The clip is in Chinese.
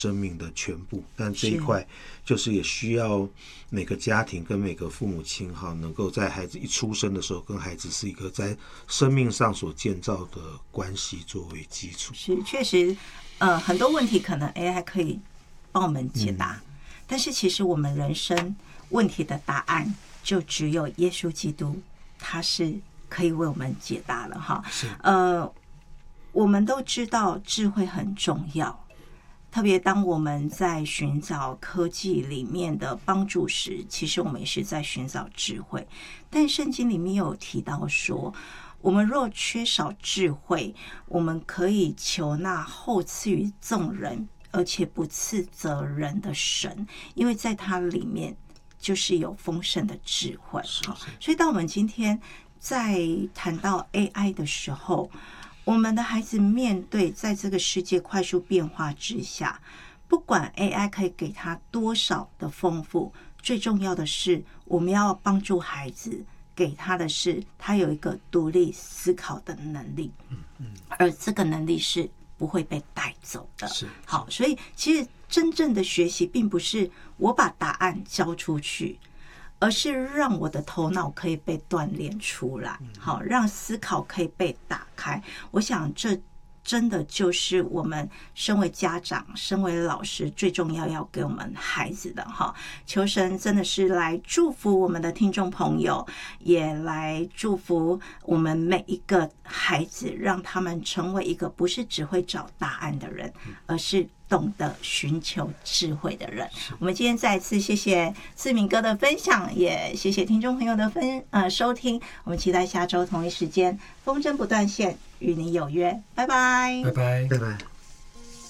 生命的全部，但这一块就是也需要每个家庭跟每个父母亲能够在孩子一出生的时候跟孩子是一个在生命上所建造的关系作为基础。 是，确实很多问题可能 AI 可以帮我们解答，但是其实我们人生问题的答案就只有耶稣基督，他是可以为我们解答了哈。我们都知道智慧很重要，特别当我们在寻找科技里面的帮助时，其实我们也是在寻找智慧。但圣经里面有提到说，我们若缺少智慧，我们可以求那后赐予众人而且不斥责人的神，因为在它里面就是有丰盛的智慧。所以当我们今天在谈到 AI 的时候，我们的孩子面对在这个世界快速变化之下，不管 AI 可以给他多少的丰富，最重要的是我们要帮助孩子，给他的是他有一个独立思考的能力，而这个能力是不会被带走的。好，所以其实真正的学习并不是我把答案交出去，而是让我的头脑可以被锻炼出来，好，让思考可以被打开。我想这真的就是我们身为家长、身为老师最重要给我们孩子的哈。求神真的是来祝福我们的听众朋友，也来祝福我们每一个孩子，让他们成为一个不是只会找答案的人，而是懂得寻求智慧的人。我们今天再次谢谢志明哥的分享，也谢谢听众朋友的收听。我们期待下周同一时间风筝不断线与你有约，拜拜， 拜拜， 拜拜。